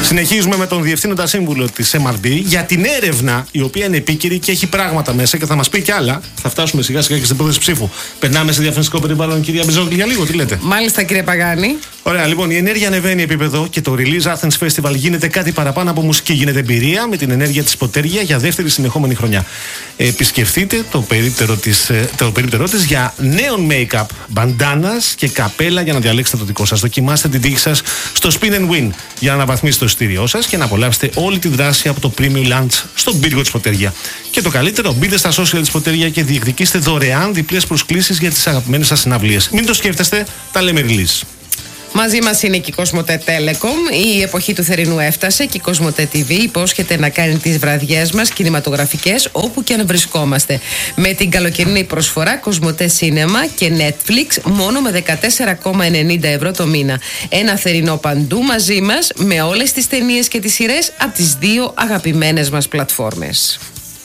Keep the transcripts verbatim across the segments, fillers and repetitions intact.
Συνεχίζουμε με τον Διευθύνοντα Σύμβουλο της εμ αρ μπι για την έρευνα, η οποία είναι επίκαιρη και έχει πράγματα μέσα και θα μας πει κι άλλα. Θα φτάσουμε σιγά σιγά και στην πρόταση ψήφου. Περνάμε σε διαφημιστικό περιβάλλον, κυρία Μπιζόγλου, για λίγο, τι λέτε? Μάλιστα, κύριε Παγάνη. Ωραία, λοιπόν, η ενέργεια ανεβαίνει επίπεδο και το Release Athens Festival γίνεται κάτι παραπάνω από μουσική. Γίνεται εμπειρία με την ενέργεια της Ποτέργια για δεύτερη συνεχόμενη χρονιά. Επισκεφτείτε το περίπτερο της, το περίπτερό της για νέων make-up, μπαντάνας και καπέλα για να διαλέξετε το δικό σας. Δοκιμάστε την τύχη σας στο Spin and Win για να αναβαθμίσετε το εισιτήριό σας και να απολαύσετε όλη τη δράση από το Premium Lunch στον πύργο της Ποτέρια. Και το καλύτερο, μπείτε στα social της Ποτέρια και διεκδικήστε δωρεάν διπλές προσκλήσεις για τις αγαπημένες σας συναυλίες. Μην το σκέφτεστε, τα λέμε Release. Μαζί μας είναι και η Κοσμοτέ Telecom. Η εποχή του θερινού έφτασε και η Κοσμοτέ τι βι υπόσχεται να κάνει τις βραδιές μας κινηματογραφικές όπου και αν βρισκόμαστε. Με την καλοκαιρινή προσφορά Κοσμοτέ Cinema και Netflix μόνο με δεκατέσσερα κόμμα ενενήντα ευρώ το μήνα. Ένα θερινό παντού μαζί μας με όλες τις ταινίες και τις σειρές από τις δύο αγαπημένες μας πλατφόρμες.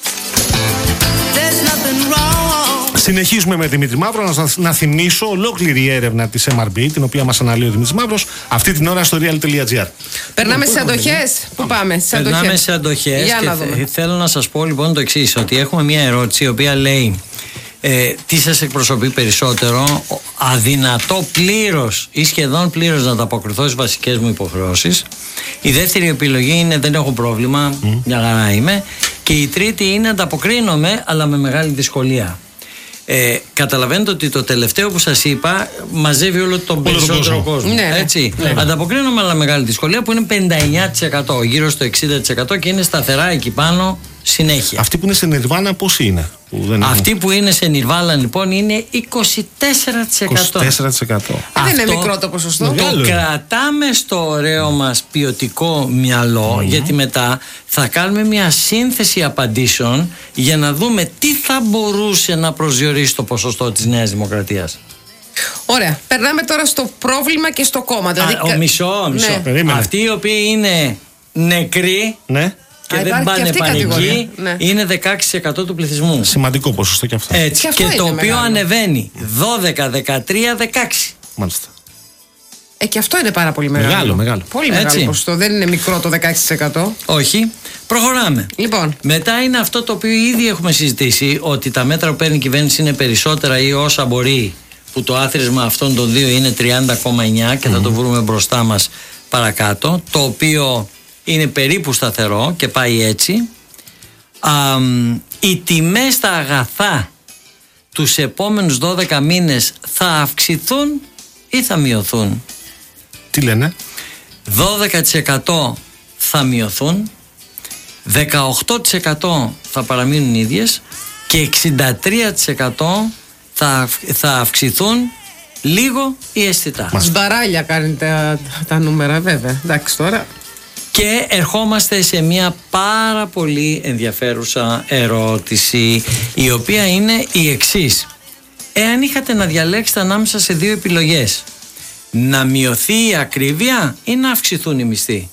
Συνεχίζουμε με Δημήτρη Μαύρο. Να, να θυμίσω ολόκληρη έρευνα της εμ αρ μπι, την οποία μας αναλύει ο Δημήτρης Μαύρος, αυτή την ώρα στο real τελεία gr. Περνάμε στις αντοχές. Πού πάμε? Στις Περνάμε αντοχές. σε αντοχές. Για και να δούμε. θέλω να σας πω λοιπόν το εξής, ότι έχουμε μια ερώτηση η οποία λέει ε, τι σας εκπροσωπεί περισσότερο, αδυνατό πλήρως ή σχεδόν πλήρως να ανταποκριθώ στις βασικές μου υποχρεώσεις. Η δεύτερη επιλογή είναι δεν έχω πρόβλημα, mm. μια χαρά είμαι. Και η τρίτη είναι ανταποκρίνομαι αλλά με μεγάλη δυσκολία. Ε, καταλαβαίνετε ότι το τελευταίο που σας είπα μαζεύει όλο τον περισσότερο κόσμο, κόσμο. Ναι, έτσι. ναι. Ανταποκρίνομαι αλλά μεγάλη δυσκολία που είναι πενήντα εννέα τοις εκατό, γύρω στο εξήντα τοις εκατό και είναι σταθερά εκεί πάνω συνέχεια. Αυτοί που είναι σε Nirvana πόσοι είναι? Που δεν Αυτοί έχουν... που είναι σε Nirvana λοιπόν είναι είκοσι τέσσερα τοις εκατό. είκοσι τέσσερα τοις εκατό. Δεν είναι μικρό το ποσοστό. Το Μεγάλο. κρατάμε στο ωραίο μας ποιοτικό μυαλό, mm. γιατί μετά θα κάνουμε μια σύνθεση απαντήσεων για να δούμε τι θα μπορούσε να προσδιορίσει το ποσοστό της Νέας Δημοκρατίας. Ωραία. Περνάμε τώρα στο πρόβλημα και στο κόμμα. Δηλαδή... Α, ο μισό, μισό. Ναι. Περίμενε. Αυτοί οι οποίοι είναι νεκροί Ναι. και Α, δεν υπάρχει πάνε και αυτή η πανηγύρι, κατηγορία. Ναι. είναι δεκαέξι τοις εκατό του πληθυσμού. Σημαντικό ποσοστό και αυτό. Έτσι. Και αυτό Και, το είναι οποίο μεγάλο. ανεβαίνει δώδεκα, δεκατρία, δεκαέξι. Μάλιστα. Ε, και αυτό είναι πάρα πολύ μεγάλο. Μεγάλο, μεγάλο. Πολύ Έτσι. μεγάλο ποσοστό. Δεν είναι μικρό το δεκαέξι τοις εκατό. Όχι. Προχωράμε. Λοιπόν. Μετά είναι αυτό το οποίο ήδη έχουμε συζητήσει, ότι τα μέτρα που παίρνει η κυβέρνηση είναι περισσότερα ή όσα μπορεί, που το άθροισμα αυτών των δύο είναι τριάντα κόμμα εννιά και mm. θα το βρούμε μπροστά μας παρακάτω, το οποίο είναι περίπου σταθερό και πάει έτσι. Α, οι τιμές στα αγαθά τους επόμενους δώδεκα μήνες θα αυξηθούν ή θα μειωθούν? Τι λένε? δώδεκα τοις εκατό θα μειωθούν, δεκαοκτώ τοις εκατό θα παραμείνουν ίδιες και εξήντα τρία τοις εκατό θα, θα αυξηθούν λίγο ή αισθητά. Σμπαράλια κάνει τα, τα νούμερα, βέβαια. Εντάξει τώρα. Και ερχόμαστε σε μια πάρα πολύ ενδιαφέρουσα ερώτηση, η οποία είναι η εξής. Εάν είχατε να διαλέξετε ανάμεσα σε δύο επιλογές, να μειωθεί η ακρίβεια ή να αυξηθούν οι μισθοί?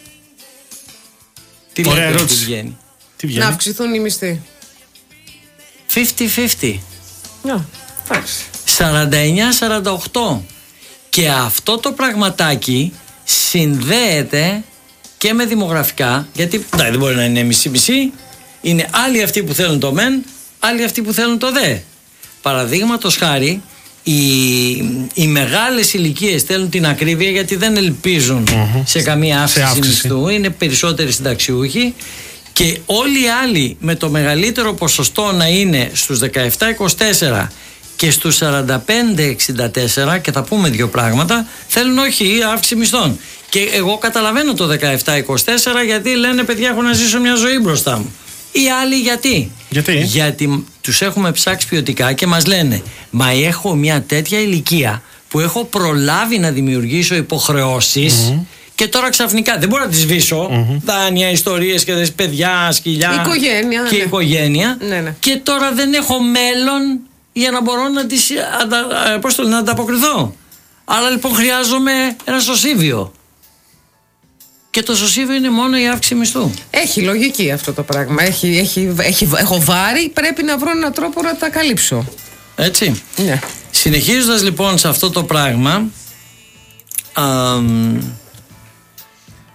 Τι Ωραία λέτε, ερώτηση. τι βγαίνει? Τι βγαίνει? Να αυξηθούν οι μισθοί. πενήντα πενήντα. Να, εντάξει. σαράντα εννέα σαράντα οκτώ. Και αυτό το πραγματάκι συνδέεται και με δημογραφικά, γιατί δεν μπορεί να είναι μισή-μισή. Είναι άλλοι αυτοί που θέλουν το μεν, άλλοι αυτοί που θέλουν το δε. Παραδείγματος χάρη, οι, οι μεγάλες ηλικίες θέλουν την ακρίβεια γιατί δεν ελπίζουν mm-hmm. σε καμία αύξηση, αύξηση μισθού, είναι περισσότεροι συνταξιούχοι. Και όλοι οι άλλοι με το μεγαλύτερο ποσοστό να είναι στους δεκαεπτά είκοσι τέσσερα και στους σαράντα πέντε εξήντα τέσσερα, και θα πούμε δύο πράγματα, θέλουν όχι αύξηση μισθών. Και εγώ καταλαβαίνω το δεκαεπτά είκοσι τέσσερα, γιατί λένε παιδιά έχω να ζήσω μια ζωή μπροστά μου. Οι άλλοι γιατί? Γιατί? Γιατί τους έχουμε ψάξει ποιοτικά και μας λένε μα έχω μια τέτοια ηλικία που έχω προλάβει να δημιουργήσω υποχρεώσεις mm-hmm. και τώρα ξαφνικά δεν μπορώ να τις σβήσω. Mm-hmm. Δάνεια, ιστορίες και παιδιά, σκυλιά οικογένεια, και ναι. οικογένεια. Ναι, ναι. Και τώρα δεν έχω μέλλον για να μπορώ να, τις, αντα, πώς το, να ανταποκριθώ. Άρα λοιπόν χρειάζομαι ένα σωσίβιο. Και το σωσίβιο είναι μόνο η αύξηση μισθού. Έχει λογική αυτό το πράγμα. Έχει, έχει, έχει, έχω βάρη, πρέπει να βρω έναν τρόπο να τα καλύψω. Έτσι. Ναι. Συνεχίζοντας λοιπόν σε αυτό το πράγμα, α,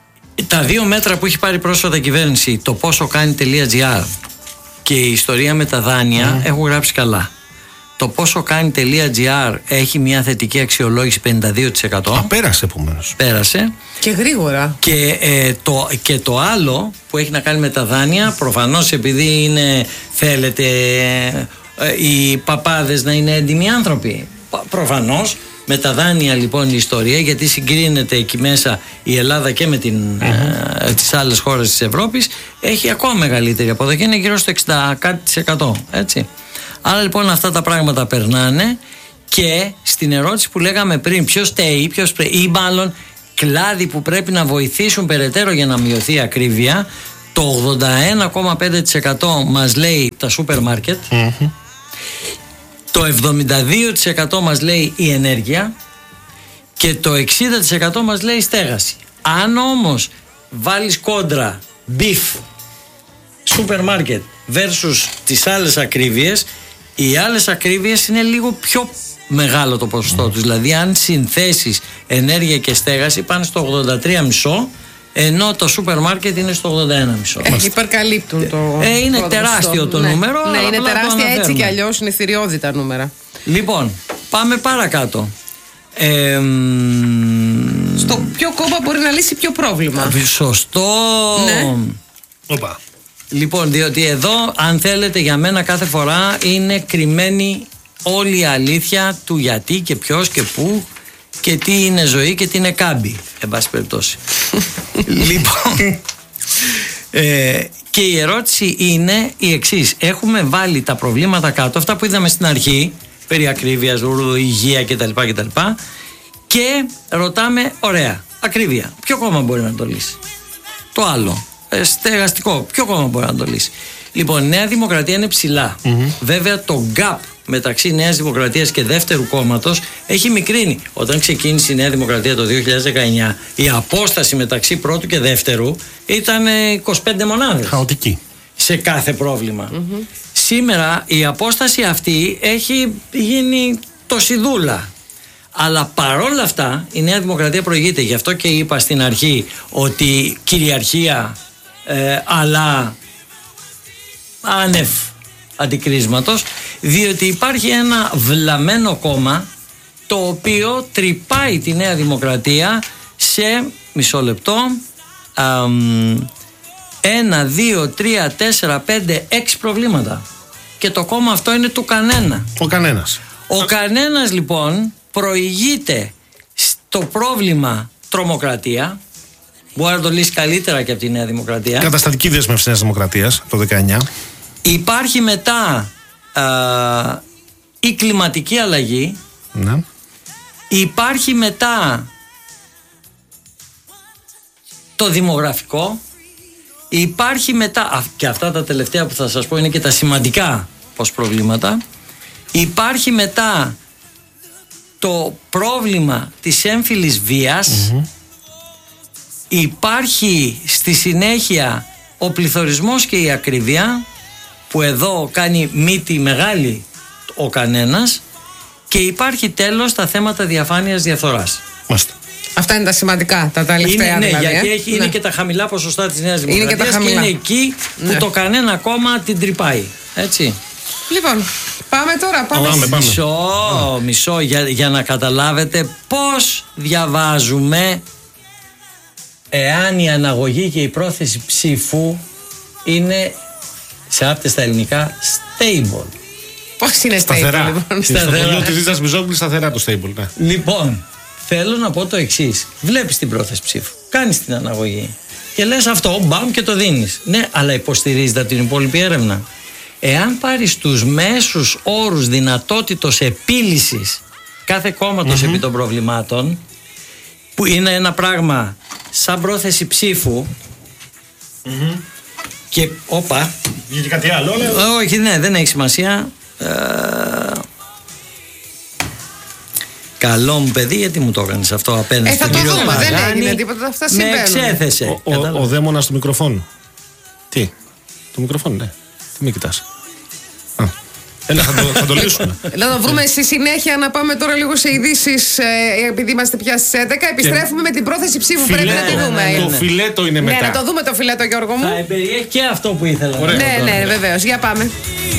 τα δύο μέτρα που έχει πάρει πρόσφατα η κυβέρνηση, το πόσο κάνει.gr και η ιστορία με τα δάνεια, mm. έχουν γράψει καλά. Το πόσο κάνει.gr έχει μια θετική αξιολόγηση πενήντα δύο τοις εκατό. Α, πέρασε επομένως. Πέρασε. Και γρήγορα. Και, ε, το, και το άλλο που έχει να κάνει με τα δάνεια, προφανώς επειδή είναι, θέλετε, ε, οι παπάδες να είναι έντιμοι άνθρωποι. Προφανώς με τα δάνεια λοιπόν η ιστορία, γιατί συγκρίνεται εκεί μέσα η Ελλάδα και με την, mm-hmm. ε, τις άλλες χώρες της Ευρώπης, έχει ακόμα μεγαλύτερη αποδοχή, είναι γύρω στο εξήντα κάτι τοις εκατό, έτσι. Άρα λοιπόν αυτά τα πράγματα περνάνε, και στην ερώτηση που λέγαμε πριν, ποιος στέει, ποιος πρέ... ή μάλλον κλάδοι που πρέπει να βοηθήσουν περαιτέρω για να μειωθεί η ακρίβεια, το ογδόντα ένα κόμμα πέντε τοις εκατό μας λέει τα σούπερ μάρκετ, mm-hmm. το εβδομήντα δύο τοις εκατό μας λέει η ενέργεια και το εξήντα τοις εκατό μας λέει η στέγαση. Αν όμως βάλεις κόντρα μπιφ, σούπερ μάρκετ versus τις άλλες ακρίβειες, οι άλλες ακρίβειες είναι λίγο πιο μεγάλο το ποσοστό mm. τους. Δηλαδή αν συνθέσεις ενέργεια και στέγαση πάνε στο ογδόντα τρία κόμμα πέντε, ενώ το σούπερ μάρκετ είναι στο ογδόντα ένα κόμμα πέντε. Ε, υπερκαλύπτουν το. Ε, είναι τεράστιο το ναι. νούμερο. Ναι, είναι τεράστια, έτσι κι αλλιώς είναι θηριώδη τα νούμερα. Λοιπόν, πάμε παρακάτω. Ε, στο ποιο κόμμα μπορεί να λύσει ποιο πρόβλημα. Σωστό. Ναι. Οπα. Λοιπόν, διότι εδώ, αν θέλετε, για μένα κάθε φορά είναι κρυμμένη όλη η αλήθεια του γιατί και ποιος και πού και τι είναι ζωή και τι είναι κάμπι, εν πάση περιπτώσει. Λοιπόν, ε, και η ερώτηση είναι η εξής. Έχουμε βάλει τα προβλήματα κάτω, αυτά που είδαμε στην αρχή, περί ακρίβειας, υγεία κτλ. κτλ. Και ρωτάμε, ωραία, ακρίβεια, ποιο κόμμα μπορεί να το λύσει? Το άλλο, στεγαστικό, ποιο κόμμα μπορεί να το λύσει? Λοιπόν, η Νέα Δημοκρατία είναι ψηλά. Mm-hmm. Βέβαια το gap μεταξύ Νέας Δημοκρατίας και δεύτερου κόμματος έχει μικρύνει. Όταν ξεκίνησε η Νέα Δημοκρατία το δύο χιλιάδες δεκαεννιά, η απόσταση μεταξύ πρώτου και δεύτερου ήταν είκοσι πέντε μονάδες. Χαοτική. Σε κάθε πρόβλημα. Mm-hmm. Σήμερα η απόσταση αυτή έχει γίνει τοσιδούλα. Αλλά παρόλα αυτά η Νέα Δημοκρατία προηγείται. Γι' αυτό και είπα στην αρχή ότι κυριαρχία ε, αλλά άνευ αντικρίσματος, διότι υπάρχει ένα βλαμμένο κόμμα το οποίο τρυπάει τη Νέα Δημοκρατία σε μισό λεπτό αμ, ένα, δύο, τρία, τέσσερα, πέντε, έξι προβλήματα, και το κόμμα αυτό είναι του κανένα. Ο κανένας. Ο κανένας λοιπόν προηγείται στο πρόβλημα τρομοκρατία. Μπορεί να το λύσει καλύτερα και από τη Νέα Δημοκρατία. Καταστατική δέσμευση της Νέας Δημοκρατίας το δεκαεννιά. Υπάρχει μετά α, η κλιματική αλλαγή. Ναι. Υπάρχει μετά το δημογραφικό. Υπάρχει μετά, και αυτά τα τελευταία που θα σας πω είναι και τα σημαντικά πως προβλήματα. Υπάρχει μετά το πρόβλημα της έμφυλης βίας. Mm-hmm. Υπάρχει στη συνέχεια ο πληθωρισμός και η ακρίβεια, που εδώ κάνει μύτη μεγάλη ο κανένας, και υπάρχει τέλος τα θέματα διαφάνειας, διαφθοράς. Μάλιστα. Αυτά είναι τα σημαντικά, τα τελευταία. Είναι, δηλαδή, ναι, γιατί ε? έχει, ναι. είναι και τα χαμηλά ποσοστά της Νέας Δημοκρατίας, είναι και, και είναι εκεί ναι. που το κανένα κόμμα την τρυπάει. Έτσι. Λοιπόν, πάμε τώρα. Πάμε. Πάμε, πάμε. Μισό, mm. μισό για, για να καταλάβετε πώς διαβάζουμε εάν η αναγωγή και η πρόθεση ψήφου είναι, σε άπτες στα ελληνικά, stable. Πώς είναι σταθερά. stable, λοιπόν? Σταθερά. Τη Ζήτας Μιζόγλου, σταθερά το stable. Ναι. Λοιπόν, θέλω να πω το εξής. Βλέπεις την πρόθεση ψήφου, κάνεις την αναγωγή και λες αυτό, μπαμ, και το δίνεις. Ναι, αλλά υποστηρίζεται από την υπόλοιπη έρευνα. Εάν πάρεις τους μέσους όρους δυνατότητος επίλυσης κάθε κόμματος mm-hmm. επί των προβλημάτων, που είναι ένα πράγμα σαν πρόθεση ψήφου, mm-hmm. και όπα, βγήκε κάτι άλλο? όχι, ναι, δεν έχει σημασία. ε, Καλό μου παιδί, γιατί μου το έκανες αυτό απέναντι ε, στον κύριο Παπαγάνη? Δεν Παπαγάνη, έγινε τίποτα, αυτά συμβαίνουν. με εξέθεσε. Ο, ο, ο δαίμονας του μικροφόνου. Τι, το μικροφόνου, ναι. Τι με κοιτάς? Α. Έλα, θα το, θα το λύσουμε. Να το βρούμε στη συνέχεια, να πάμε τώρα λίγο σε ειδήσεις, ε, επειδή είμαστε πια στις έντεκα. Επιστρέφουμε με την πρόθεση ψήφου. Πρέπει να τη δούμε. Το φιλέτο είναι μετά. Ναι, να το δούμε το φιλέτο, Γιώργο μου. Θα περιέχει και αυτό που ήθελα. Ναι, ναι, βεβαίως. Για πάμε.